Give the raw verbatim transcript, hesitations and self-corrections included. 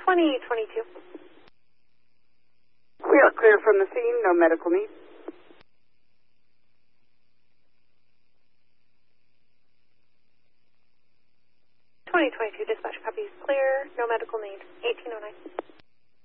twenty twenty-two. We are clear from the scene. No medical need. twenty twenty-two dispatch copies clear. No medical need. eighteen oh nine.